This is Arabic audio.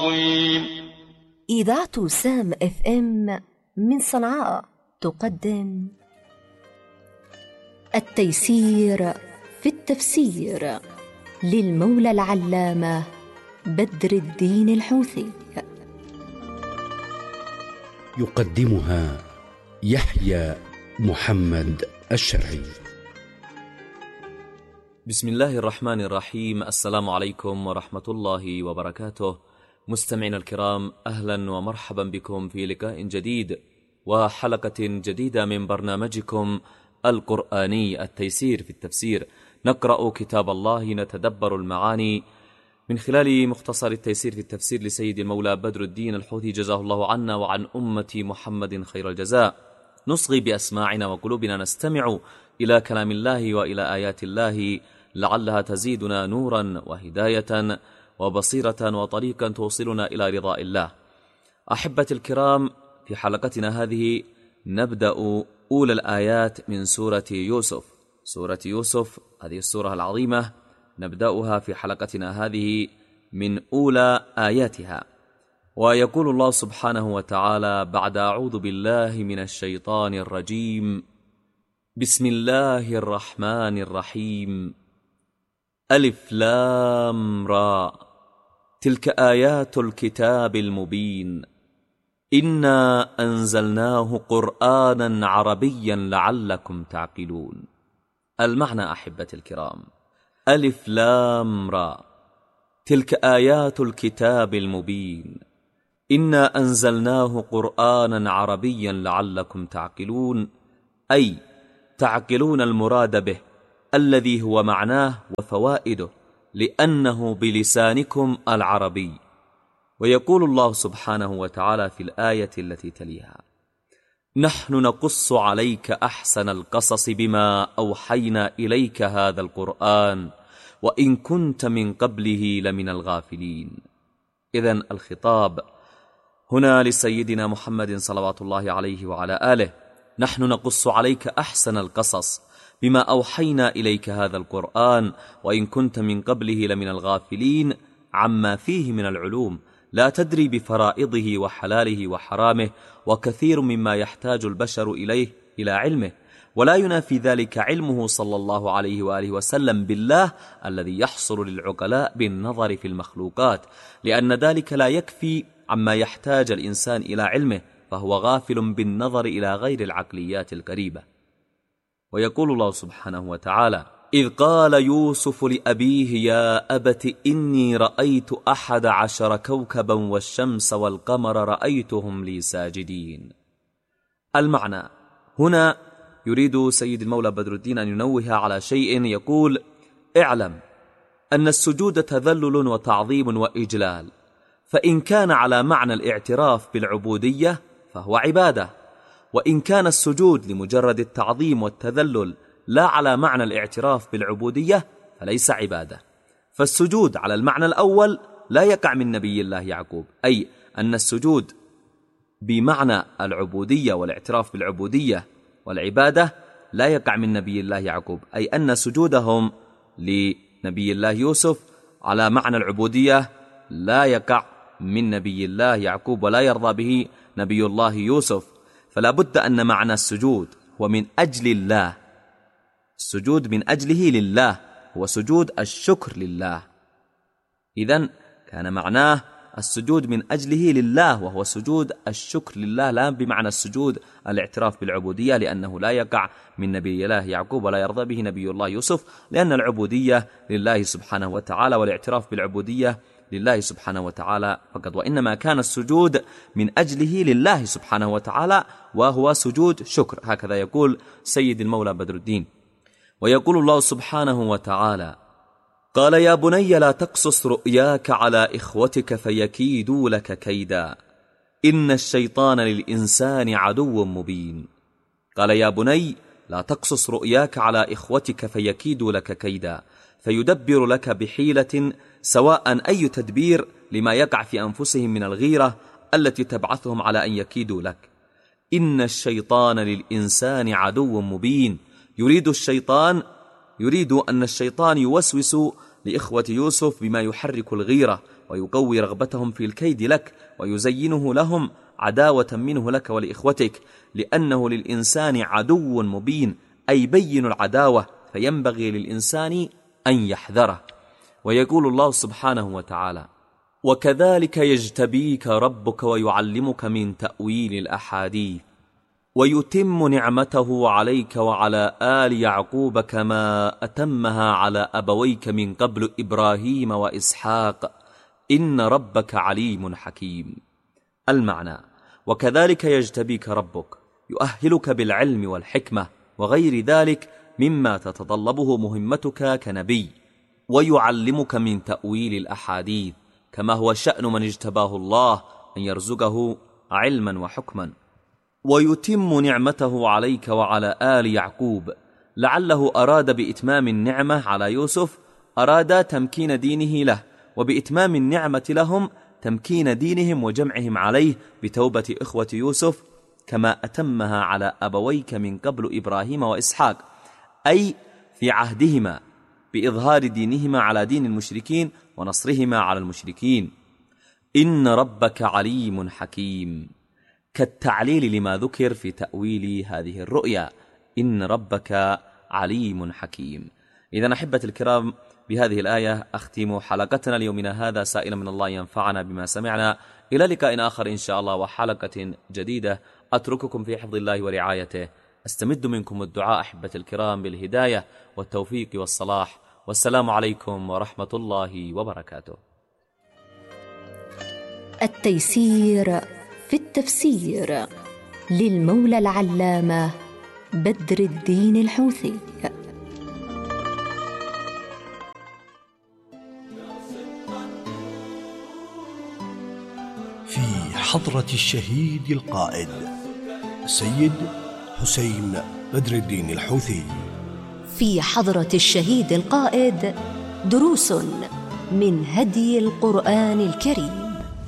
عظيم. إذاعة سام FM من صنعاء تقدم التيسير في التفسير للمولى العلامة بدر الدين الحوثي. يقدمها يحيى محمد الشرعي. بسم الله الرحمن الرحيم. السلام عليكم ورحمة الله وبركاته. مستمعينا الكرام، أهلا ومرحبا بكم في لقاء جديد وحلقة جديدة من برنامجكم القرآني التيسير في التفسير. نقرأ كتاب الله، نتدبر المعاني من خلال مختصر التيسير في التفسير لسيد المولى بدر الدين الحوثي، جزاه الله عنا وعن أمة محمد خير الجزاء. نصغي بأسماعنا وقلوبنا نستمع إلى كلام الله وإلى آيات الله، لعلها تزيدنا نورا وهداية وبصيرة وطريقا توصلنا إلى رضاء الله. أحبة الكرام، في حلقتنا هذه نبدأ أولى الآيات من سورة يوسف. سورة يوسف، هذه السورة العظيمة، نبدأها في حلقتنا هذه من أولى آياتها. ويقول الله سبحانه وتعالى بعد أعوذ بالله من الشيطان الرجيم: بسم الله الرحمن الرحيم. ألف لام را، تلك آيات الكتاب المبين، إنا أنزلناه قرآنا عربيا لعلكم تعقلون. المعنى أحبة الكرام: ألف لام را، تلك آيات الكتاب المبين، إنا أنزلناه قرآنا عربيا لعلكم تعقلون، أي تعقلون المراد به الذي هو معناه وفوائده، لأنه بلسانكم العربي. ويقول الله سبحانه وتعالى في الآية التي تليها: نحن نقص عليك أحسن القصص بما أوحينا إليك هذا القرآن وإن كنت من قبله لمن الغافلين. إذن الخطاب هنا لسيدنا محمد صلوات الله عليه وعلى آله. نحن نقص عليك أحسن القصص بما أوحينا إليك هذا القرآن وإن كنت من قبله لمن الغافلين، عما فيه من العلوم، لا تدري بفرائضه وحلاله وحرامه، وكثير مما يحتاج البشر إليه إلى علمه، ولا ينافي ذلك علمه صلى الله عليه وآله وسلم بالله الذي يحصل للعقلاء بالنظر في المخلوقات، لأن ذلك لا يكفي عما يحتاج الإنسان إلى علمه، فهو غافل بالنظر إلى غير العقليات القريبة. ويقول الله سبحانه وتعالى: إذ قال يوسف لأبيه يا أبت إني رأيت 11 كوكبا والشمس والقمر رأيتهم لي ساجدين. المعنى هنا يريد سيد المولى بدر الدين أن ينوه على شيء، يقول: اعلم أن السجود تذلل وتعظيم وإجلال، فإن كان على معنى الاعتراف بالعبودية فهو عبادة، وإن كان السجود لمجرد التعظيم والتذلل لا على معنى الاعتراف بالعبودية فليس عبادة. فالسجود على المعنى الأول لا يقع من نبي الله يعقوب، أي أن السجود بمعنى العبودية والاعتراف بالعبودية والعبادة لا يقع من نبي الله يعقوب، أي أن سجودهم لنبي الله يوسف على معنى العبودية لا يقع من نبي الله يعقوب ولا يرضى به نبي الله يوسف. فلا بد أن معنى السجود هو من أجل الله، السجود من أجله لله هو سجود الشكر لله. إذن كان معناه السجود من أجله لله وهو سجود الشكر لله، لا بمعنى السجود الاعتراف بالعبودية، لأنه لا يقع من نبي الله يعقوب ولا يرضى به نبي الله يوسف، لأن العبودية لله سبحانه وتعالى والاعتراف بالعبودية لله سبحانه وتعالى فقط، وإنما كان السجود من أجله لله سبحانه وتعالى وهو سجود شكر. هكذا يقول سيد المولى بدر الدين. ويقول الله سبحانه وتعالى: قال يا بني لا تقصص رؤياك على إخوتك فيكيدوا لك كيدا إن الشيطان للإنسان عدو مبين. قال يا بني لا تقصص رؤياك على إخوتك فيكيدوا لك كيدا، فيدبر لك بحيلة سواء أي تدبير لما يقع في أنفسهم من الغيرة التي تبعثهم على أن يكيدوا لك. إن الشيطان للإنسان عدو مبين. يريد أن الشيطان يوسوس لإخوة يوسف بما يحرك الغيرة، ويقوي رغبتهم في الكيد لك، ويزينه لهم عداوة منه لك ولإخوتك، لأنه للإنسان عدو مبين، أي بين العداوة، فينبغي للإنسان أن يحذره. ويقول الله سبحانه وتعالى: وكذلك يجتبيك ربك ويعلمك من تأويل الأحاديث ويتم نعمته عليك وعلى آل يعقوب كما أتمها على أبويك من قبل إبراهيم وإسحاق إن ربك عليم حكيم. المعنى: وكذلك يجتبيك ربك، يؤهلك بالعلم والحكمة وغير ذلك مما تتطلبه مهمتك كنبي، ويعلمك من تأويل الأحاديث، كما هو شأن من اجتباه الله أن يرزقه علما وحكما. ويتم نعمته عليك وعلى آل يعقوب، لعله أراد بإتمام النعمة على يوسف أراد تمكين دينه له، وبإتمام النعمة لهم تمكين دينهم وجمعهم عليه بتوبة إخوة يوسف كما أتمها على أبويك من قبل إبراهيم وإسحاق، أي في عهدهما بإظهار دينهما على دين المشركين ونصرهما على المشركين. إن ربك عليم حكيم، كالتعليل لما ذكر في تأويل هذه الرؤيا، إن ربك عليم حكيم. إذن أحبة الكرام، بهذه الآية أختم حلقتنا اليومنا هذا، سائلا من الله ينفعنا بما سمعنا. إلى لقاء آخر إن شاء الله وحلقة جديدة، أترككم في حفظ الله ورعايته، أستمد منكم الدعاء أحبة الكرام بالهداية والتوفيق والصلاح، والسلام عليكم ورحمة الله وبركاته. التيسير في التفسير للمولى العلامة بدر الدين الحوثي. في حضرة الشهيد القائد السيد حسين بدر الدين الحوثي. في حضرة الشهيد القائد دروس من هدي القرآن الكريم.